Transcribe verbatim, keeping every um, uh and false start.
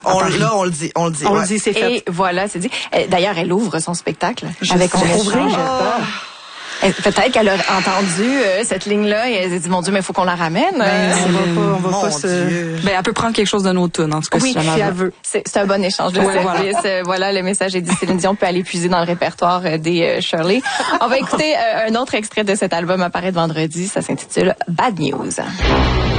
On, là, on le dit, on le dit. On ouais. le dit, c'est fait. Et voilà, c'est dit. D'ailleurs, elle ouvre son spectacle Je avec sais. On Oh. échange pas. Peut-être qu'elle a entendu euh, cette ligne-là et elle s'est dit, mon Dieu, mais il faut qu'on la ramène. Ben, Euh, on va pas, on va Mon pas se... Dieu. Ben, elle peut prendre quelque chose de nos tunes, en tout cas, oui, si jamais si elle elle veut. veut. C'est, c'est un bon échange de Ouais, service. voilà. Euh, voilà, le message est dit. Céline Dion peut aller puiser dans le répertoire euh, des euh, Shirley. On va écouter euh, un autre extrait de cet album apparaître vendredi. Ça s'intitule Bad News.